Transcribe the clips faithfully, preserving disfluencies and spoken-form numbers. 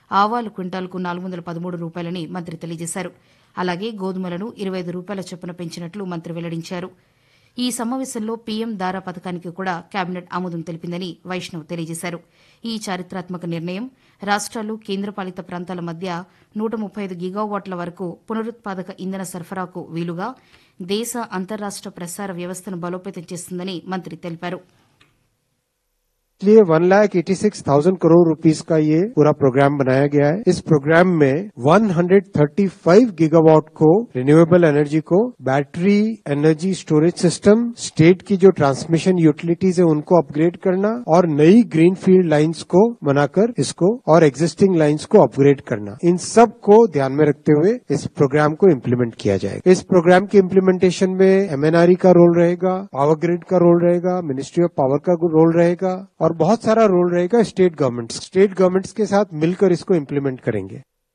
ఆవాలు క్వింటాల్కు నాలుగు వందల పదమూడు రూపాయలని మంత్రి తెలియజేశారు. అలాగే గోధుమలను ఇరవై ఐదు రూపాయల చొప్పున పెంచినట్లు మంత్రి వెల్లడించారు. ఈ సమావేశంలో పీఎం దారా పథకానికి కూడా కేబినెట్ ఆమోదం తెలిపిందని వైష్ణవ్ తెలియజేశారు. ఈ చారిత్రాత్మక నిర్ణయం రాష్ట్రాలు, కేంద్రపాలిత ప్రాంతాల మధ్య నూట ముప్పై ఐదు గిగావాట్ల వరకు పునరుత్పాదక ఇంధన సరఫరాకు వీలుగా దేశ అంతర్రాష్ట ప్రసార వ్యవస్థను బలోపేతం చేస్తుందని మంత్రి తెలిపారు. इसलिए one lakh eighty six thousand crore rupees का ये पूरा प्रोग्राम बनाया गया है. इस प्रोग्राम में one hundred thirty five gigawatt को रिन्यूएबल एनर्जी को battery energy storage system, state की जो ट्रांसमिशन यूटिलिटीज है उनको अपग्रेड करना और नई ग्रीन फील्ड लाइन्स को बनाकर इसको और एग्जिस्टिंग लाइन्स को अपग्रेड करना, इन सब को ध्यान में रखते हुए इस प्रोग्राम को इम्प्लीमेंट किया जाएगा. इस प्रोग्राम की इम्प्लीमेंटेशन में एमएनआरई का रोल रहेगा, पावर ग्रिड का रोल रहेगा, मिनिस्ट्री ऑफ पावर का रोल रहेगा और बहुत सारा रोल रहेगा स्टेट गवर्नमेंट्स. स्टेट गवर्नमेंट्स के साथ मिलकर इसको इम्प्लीमेंट करेंगे.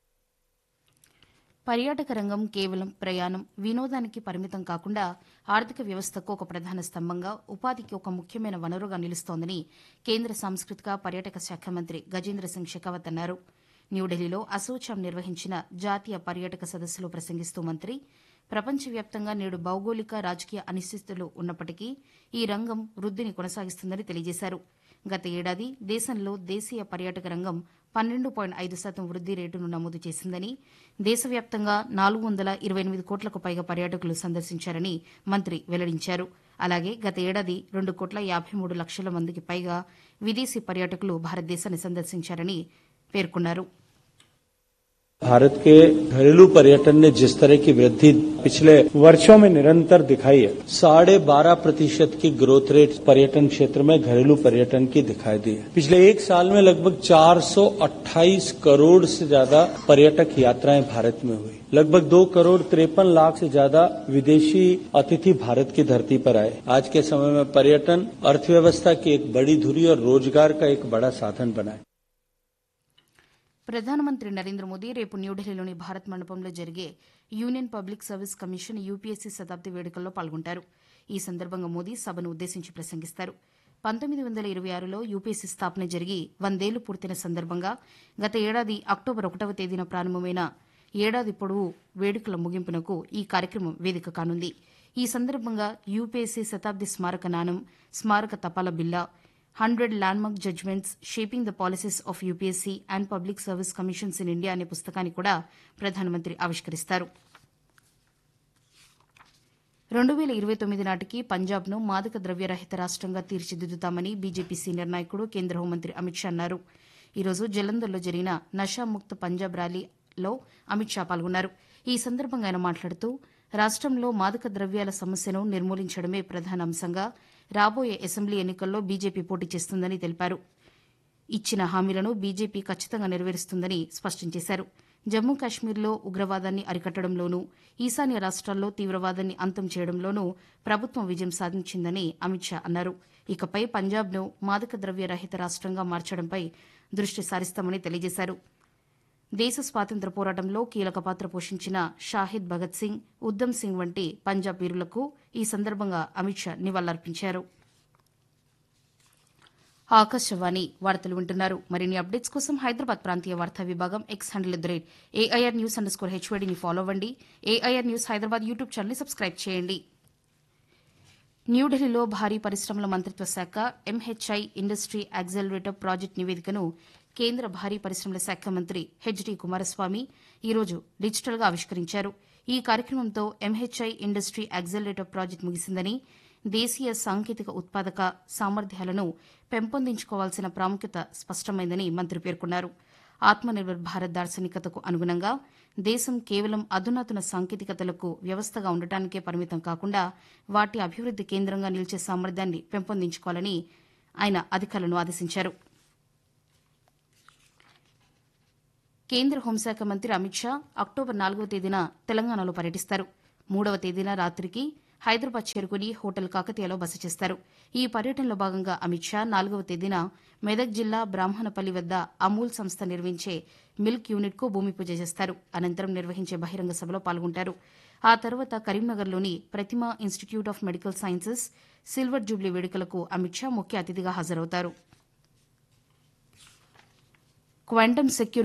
పర్యాటక రంగం కేవలం ప్రయాణం, వినోదానికి పరిమితం కాకుండా ఆర్థిక వ్యవస్థకు ఒక ప్రధాన స్తంభంగా, ఉపాధికి ఒక ముఖ్యమైన వనరుగా నిలుస్తోందని కేంద్ర సాంస్కృతిక పర్యాటక శాఖ మంత్రి గజేంద్ర సింగ్ షెకావత్ అన్నారు. న్యూఢిల్లీలో అసోచామ్ నిర్వహించిన జాతీయ పర్యాటక సదస్సులో ప్రసంగిస్తూ మంత్రి ప్రపంచవ్యాప్తంగా నేడు భౌగోళిక, రాజకీయ అనిశ్చితులు ఉన్నప్పటికీ ఈ రంగం వృద్దిని కొనసాగిస్తుందని తెలియజేశారు. గత ఏడాది దేశంలో దేశీయ పర్యాటక రంగం పన్నెండు పాయింట్ ఐదు శాతం వృద్ది రేటును నమోదు చేసిందని, దేశవ్యాప్తంగా నాలుగు వందల ఇరవై ఎనిమిది కోట్లకు పైగా పర్యాటకులు సందర్శించారని మంత్రి వెల్లడించారు. అలాగే గత ఏడాది రెండు కోట్ల యాబై మూడు లక్షల మందికి పైగా విదేశీ పర్యాటకులు భారతదేశాన్ని సందర్శించారని పేర్కొన్నారు. भारत के घरेलू पर्यटन ने जिस तरह की वृद्धि पिछले वर्षों में निरंतर दिखाई है, साढ़े बारह प्रतिशत की ग्रोथ रेट पर्यटन क्षेत्र में घरेलू पर्यटन की दिखाई दी है. पिछले एक साल में लगभग चार सौ अट्ठाईस करोड़ से ज्यादा पर्यटक यात्राएं भारत में हुई. लगभग दो करोड़ तिरपन लाख से ज्यादा विदेशी अतिथि भारत की धरती पर आए. आज के समय में पर्यटन अर्थव्यवस्था की एक बड़ी धुरी और रोजगार का एक बड़ा साधन बना है. ప్రధానమంత్రి నరేంద్ర మోదీ రేపు న్యూఢిల్లీలోని భారత్ మండపంలో జరిగే union public service commission UPSC శతాబ్ది వేడుకల్లో పాల్గొంటారు. ఈ సందర్భంగా మోదీ సభను ఉద్దేశించి ప్రసంగిస్తారు. పంతొమ్మిది వందల ఇరవై ఆరులో యూపీఎస్సీ స్థాపన జరిగి వందేళ్లు పూర్తయిన సందర్భంగా గత ఏడాది అక్టోబర్ ఒకటవ తేదీన ప్రారంభమైన ఏడాది పొడవు వేడుకల ముగింపునకు ఈ కార్యక్రమం వేదిక కానుంది. ఈ సందర్భంగా యూపీఎస్సీ శతాబ్ది స్మారక నాణం, స్మారక తపాలా బిల్లా, hundred landmark judgements shaping the policies of UPSC and public service commissions in India అనే పుస్తకాన్ని కూడా ప్రధానమంత్రి ఆవిష్కరిస్తారు. రెండు వేల ఇరవై తొమ్మిది నాటికి పంజాబ్ను మాదక ద్రవ్యరహిత రాష్టంగా తీర్చిదిద్దుతామని బీజేపీ సీనియర్ నాయకుడు, కేంద్ర హోంమంత్రి అమిత్ షా అన్నారు. ఈరోజు జలంధర్లో జరిగిన నషాముక్త పంజాబ్ ర్యాలీలో అమిత్ షా పాల్గొన్నారు. ఈ సందర్భంగా ఆయన మాట్లాడుతూ రాష్టంలో మాదక ద్రవ్యాల సమస్యను నిర్మూలించడమే ప్రధాన అంశంగా రాబోయే అసెంబ్లీ ఎన్నికల్లో బీజేపీ పోటీ చేస్తుందని తెలిపారు. ఇచ్చిన హామీలను బీజేపీ ఖచ్చితంగా నెరవేరుస్తుందని స్పష్టం చేశారు. జమ్మూ కాశ్మీర్లో ఉగ్రవాదాన్ని అరికట్టడంలోనూ, ఈశాన్య రాష్ట్రాల్లో తీవ్రవాదాన్ని అంతం చేయడంలోనూ ప్రభుత్వం విజయం సాధించిందని అమిత్ షా అన్నారు. ఇకపై పంజాబ్ను మాదక ద్రవ్య రహిత రాష్టంగా మార్చడంపై దృష్టి సారిస్తామని తెలియజేశారు. దేశ స్వాతంత్ర్య పోరాటంలో కీలక పాత్ర పోషించిన షాహిద్ భగత్ సింగ్, ఉద్దమ్ సింగ్ వంటి పంజాబ్ వీరులకు ఈ సందర్భంగా అమిత్ షా నివాళులర్పించారు. ఆకాశవాణి వార్తలు వింటున్నారు. మరిన్ని అప్డేట్స్ కోసం హైదరాబాద్ ప్రాంతీయ వార్తా విభాగం X handle at the rate AIR news under score హెచ్వైడీని follow అవ్వండి. ఏఐఆర్ న్యూస్ హైదరాబాద్ యూట్యూబ్ ఛానల్ని సబ్స్క్రైబ్ చేయండి. న్యూఢిల్లీలో భారీ పరిశ్రమల మంత్రిత్వ శాఖ ఎంహెచ్ఐ ఇండస్ట్రీ యాక్సెలరేటర్ ప్రాజెక్టు నివేదికను కేంద్ర భారీ పరిశ్రమల శాఖ మంత్రి హెచ్డీ కుమారస్వామి ఈరోజు డిజిటల్గా ఆవిష్కరించారు. ఈ కార్యక్రమంతో ఎంహెచ్ఐ ఇండస్ట్రీ యాక్సెలరేటర్ ప్రాజెక్టు ముగిసిందని, దేశీయ సాంకేతిక ఉత్పాదక సామర్థ్యాలను పెంపొందించుకోవాల్సిన ప్రాముఖ్యత స్పష్టమైందని మంత్రి పేర్కొన్నారు. ఆత్మనిర్భర్ భారత్ దార్శనికతకు అనుగుణంగా దేశం కేవలం అధునాతన సాంకేతికతలకు వ్యవస్థగా ఉండటానికే పరిమితం కాకుండా వాటి అభివృద్ది కేంద్రంగా నిలిచే సామర్థ్యాన్ని పెంపొందించుకోవాలని ఆయన అధికారులను ఆదేశించారు. కేంద్ర హోంశాఖ మంత్రి అమిత్ షా అక్టోబర్ నాలుగవ తేదీన తెలంగాణలో పర్యటిస్తారు. మూడవ తేదీన రాత్రికి హైదరాబాద్ చేరుకుని హోటల్ కాకతీయలో బస చేస్తారు. ఈ పర్యటనలో భాగంగా అమిత్ షా నాలుగవ తేదీన మెదక్ జిల్లా బ్రాహ్మణపల్లి వద్ద అమూల్ సంస్థ నిర్మించే మిల్క్ యూనిట్కు భూమి పూజ చేస్తారు. అనంతరం నిర్వహించే బహిరంగ సభలో పాల్గొంటారు. ఆ తర్వాత కరీంనగర్లోని ప్రతిమా institute of medical sciences silver Jubilee వేడుకలకు అమిత్ షా ముఖ్య అతిథిగా హాజరవుతారు. Quantum secure